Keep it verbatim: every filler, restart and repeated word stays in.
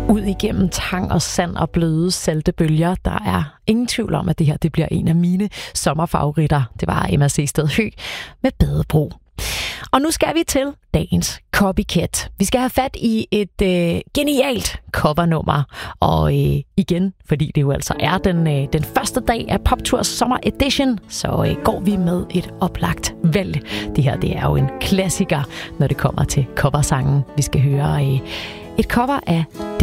Ud igennem tang og sand og bløde salte bølger. Der er ingen tvivl om, at det her det bliver en af mine sommerfavoritter. Det var Emma Seested Høeg med Badebro. Og nu skal vi til dagens copycat. Vi skal have fat i et øh, genialt covernummer. Og øh, igen, fordi det jo altså er den, øh, den første dag af Poptours Sommer Edition, så øh, går vi med et oplagt valg. Det her det er jo en klassiker, når det kommer til coversangen. Vi skal høre øh, et cover af